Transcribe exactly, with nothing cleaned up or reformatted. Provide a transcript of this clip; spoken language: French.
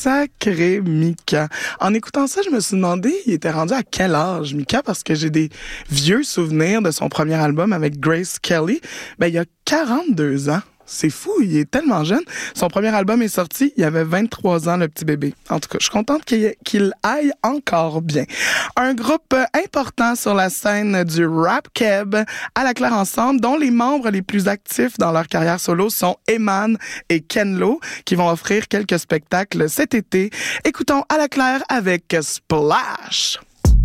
Sacré Mika. En écoutant ça, je me suis demandé, il était rendu à quel âge, Mika? Parce que j'ai des vieux souvenirs de son premier album avec Grace Kelly. Ben, il y a quarante-deux ans. C'est fou, il est tellement jeune. Son premier album est sorti, il avait vingt-trois ans, le petit bébé. En tout cas, je suis contente qu'il, qu'il aille encore bien. Un groupe important sur la scène du rap keb à la Claire ensemble, dont les membres les plus actifs dans leur carrière solo sont Eman et Ken Lo, qui vont offrir quelques spectacles cet été. Écoutons à la Claire avec Splash.